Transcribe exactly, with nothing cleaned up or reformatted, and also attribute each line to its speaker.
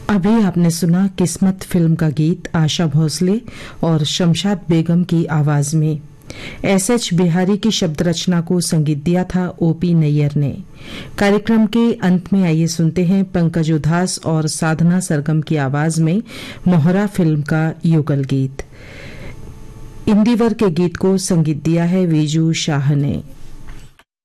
Speaker 1: अभी आपने सुना किस्मत फिल्म का गीत आशा भोसले और शमशाद बेगम की आवाज में। एस एच बिहारी की शब्द रचना को संगीत दिया था ओपी नैयर ने। कार्यक्रम के अंत में आइए सुनते हैं पंकज उधास और साधना सरगम की आवाज में मोहरा फिल्म का युगल गीत। इंदिवर के गीत को संगीत दिया है वीजू शाह ने।